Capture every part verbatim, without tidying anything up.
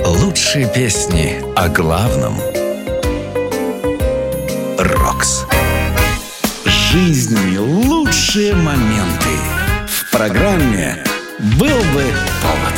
Лучшие песни о главном. Рокс. Жизни лучшие моменты. В программе «Был бы повод».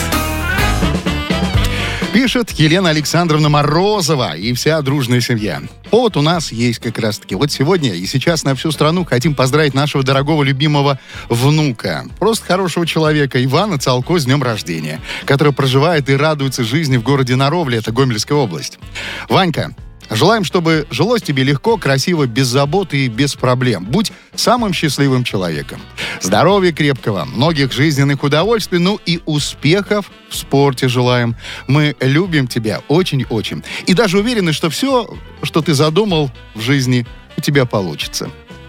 Пишет Елена Александровна Морозова и вся дружная семья. Повод у нас есть как раз-таки. Вот сегодня и сейчас на всю страну хотим поздравить нашего дорогого любимого внука. Просто хорошего человека Ивана Цалко с днем рождения, который проживает и радуется жизни в городе Наровле, это Гомельская область. Ванька, желаем, чтобы жилось тебе легко, красиво, без забот и без проблем. Будь самым счастливым человеком. Здоровья крепкого, многих жизненных удовольствий, ну и успехов в спорте желаем. Мы любим тебя очень-очень. И даже уверены, что все, что ты задумал в жизни, у тебя получится.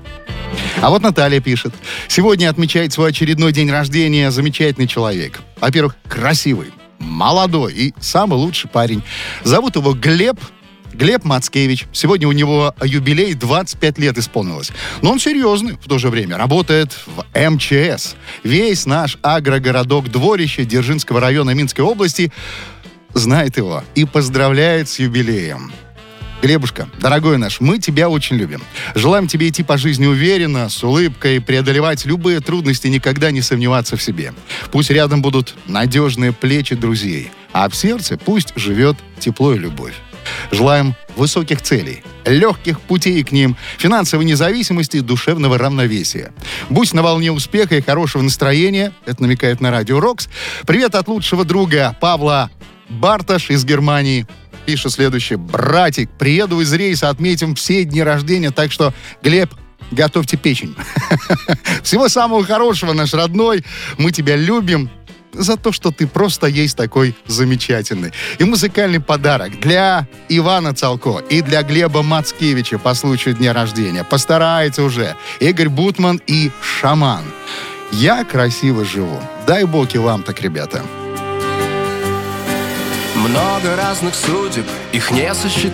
А вот Наталья пишет. Сегодня отмечает свой очередной день рождения замечательный человек. Во-первых, красивый, молодой и самый лучший парень. Зовут его Глеб. Глеб Мацкевич. Сегодня у него юбилей, двадцать пять лет исполнилось. Но он серьезный в то же время. Работает в эм че эс. Весь наш агрогородок Дворище Дзержинского района Минской области знает его и поздравляет с юбилеем. Глебушка, дорогой наш, мы тебя очень любим. Желаем тебе идти по жизни уверенно, с улыбкой, преодолевать любые трудности, никогда не сомневаться в себе. Пусть рядом будут надежные плечи друзей, а в сердце пусть живет тепло и любовь. Желаем высоких целей, легких путей к ним, финансовой независимости и душевного равновесия. Будь на волне успеха и хорошего настроения, это намекает на радио Рокс. Привет от лучшего друга Павла Барташ из Германии. Пишет следующее. Братик, приеду из рейса, отметим все дни рождения, так что, Глеб, готовьте печень. Всего самого хорошего, наш родной. Мы тебя любим за то, что ты просто есть такой замечательный. И музыкальный подарок для Ивана Цалко и для Глеба Мацкевича по случаю дня рождения. Постарается уже Игорь Бутман и Шаман. Я красиво живу. Дай бог и вам так, ребята. Много разных судеб, их не сосчитать.